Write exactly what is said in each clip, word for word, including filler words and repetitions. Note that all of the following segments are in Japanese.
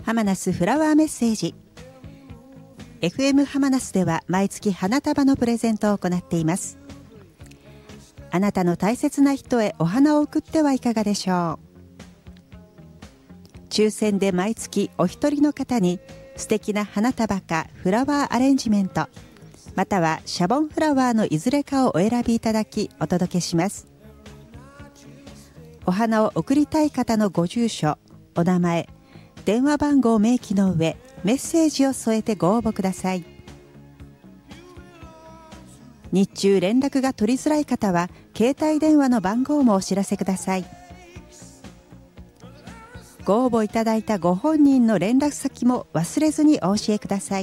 浜那須フラワーメッセージ。 エフエム 浜那須では毎月花束のプレゼントを行っています。あなたの大切な人へお花を贈ってはいかがでしょう。抽選で毎月お一人の方に素敵な花束かフラワーアレンジメント、またはシャボンフラワーのいずれかをお選びいただきお届けします。お花を贈りたい方のご住所、お名前、電話番号を明記の上、メッセージを添えてご応募ください。日中連絡が取りづらい方は携帯電話の番号もお知らせください。ご応募いただいたご本人の連絡先も忘れずにお教えください。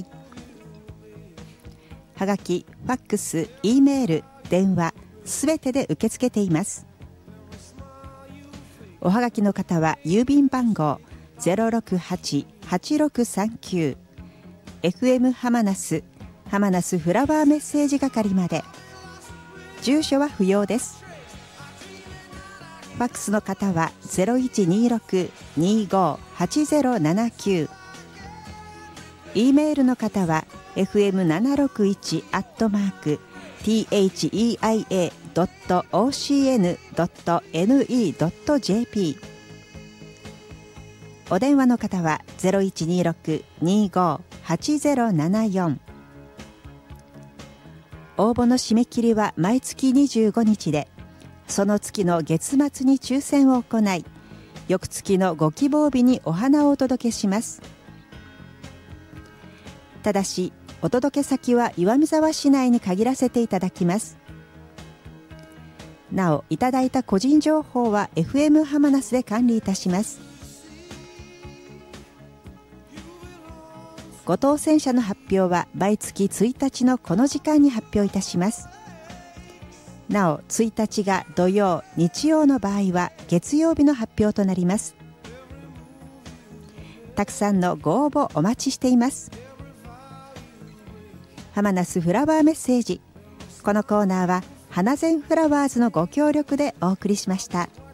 はがき、ファックス、Eメール、電話すべてで受け付けています。おはがきの方は郵便番号 ゼロろくはち はちろくさんきゅう エフエム 浜那須浜那須フラワーメッセージ係まで。住所は不要です。ファックスの方は ゼロいちにろく にご はちゼロななきゅう、 E メールの方は エフエムななろくいち アットマーク ティーエイチイーアイエー ドット オーシーエヌ ドット エヌイー ドット ジェーピー、 お電話の方は ゼロいちにろく にご はちゼロななよん。応募の締め切りは毎月にじゅうごにちで、その月の月末に抽選を行い、翌月のご希望日にお花をお届けします。ただし、お届け先は岩見沢市内に限らせていただきます。なお、いただいた個人情報は エフエム 浜那須で管理いたします。ご当選者の発表は毎月ついたちのこの時間に発表いたします。なお、ついたちが土曜、日曜の場合は月曜日の発表となります。たくさんのご応募お待ちしています。浜那須フラワーメッセージ。このコーナーは花善フラワーズのご協力でお送りしました。